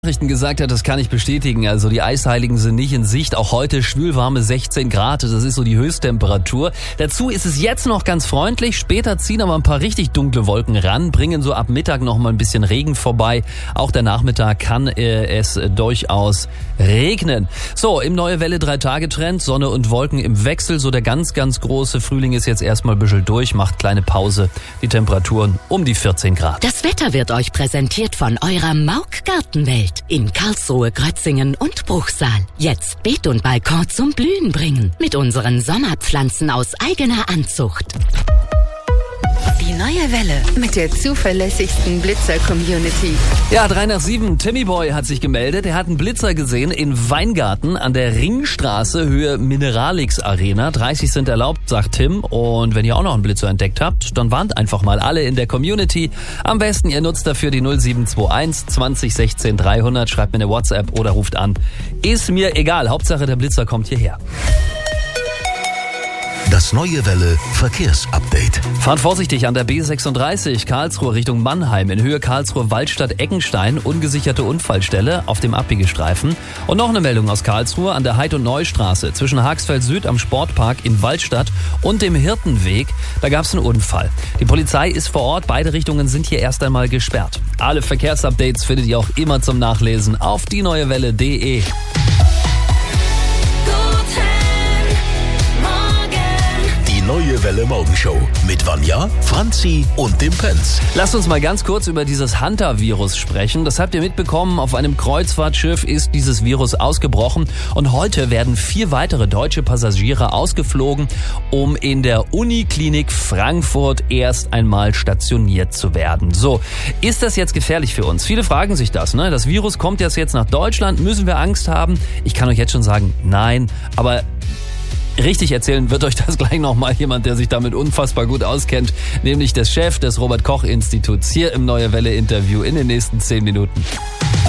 Nachrichten gesagt hat, das kann ich bestätigen. Also die Eisheiligen sind nicht in Sicht. Auch heute schwülwarme 16 Grad. Das ist so die Höchsttemperatur. Dazu ist es jetzt noch ganz freundlich. Später ziehen aber ein paar richtig dunkle Wolken ran, bringen so ab Mittag noch mal ein bisschen Regen vorbei. Auch der Nachmittag kann es durchaus regnen. So, im Neue Welle 3-Tage-Trend. Sonne und Wolken im Wechsel. So der ganz große Frühling ist jetzt erstmal ein bisschen durch. Macht kleine Pause. Die Temperaturen um die 14 Grad. Das Wetter wird euch präsentiert von eurer Mauck Gartenwelt in Karlsruhe, Grötzingen und Bruchsal. Jetzt Beet und Balkon zum Blühen bringen mit unseren Sommerpflanzen aus eigener Anzucht. Die Neue Welle mit der zuverlässigsten Blitzer-Community. Ja, 3 nach 7. Timmy Boy hat sich gemeldet. Er hat einen Blitzer gesehen in Weingarten an der Ringstraße, Höhe Mineralix Arena. 30 sind erlaubt, sagt Tim. Und wenn ihr auch noch einen Blitzer entdeckt habt, dann warnt einfach mal alle in der Community. Am besten ihr nutzt dafür die 0721 20 16 300. Schreibt mir eine WhatsApp oder ruft an. Ist mir egal. Hauptsache der Blitzer kommt hierher. Das Neue Welle Verkehrsupdate. Fahrt vorsichtig an der B36 Karlsruhe Richtung Mannheim in Höhe Karlsruhe-Waldstadt-Eckenstein. Ungesicherte Unfallstelle auf dem Abbiegestreifen. Und noch eine Meldung aus Karlsruhe an der Heid- und Neustraße zwischen Haagsfeld Süd am Sportpark in Waldstadt und dem Hirtenweg. Da gab es einen Unfall. Die Polizei ist vor Ort. Beide Richtungen sind hier erst einmal gesperrt. Alle Verkehrsupdates findet ihr auch immer zum Nachlesen auf dieneuewelle.de. Neue Welle Morgenshow mit Vanja, Franzi und dem Pence. Lasst uns mal ganz kurz über dieses Hunter-Virus sprechen. Das habt ihr mitbekommen, auf einem Kreuzfahrtschiff ist dieses Virus ausgebrochen und heute werden 4 weitere deutsche Passagiere ausgeflogen, um in der Uniklinik Frankfurt erst einmal stationiert zu werden. So, ist das jetzt gefährlich für uns? Viele fragen sich das, ne? Das Virus kommt jetzt nach Deutschland, müssen wir Angst haben? Ich kann euch jetzt schon sagen, nein, aber richtig erzählen wird euch das gleich nochmal jemand, der sich damit unfassbar gut auskennt, nämlich der Chef des Robert-Koch-Instituts hier im Neue Welle-Interview in den nächsten 10 Minuten.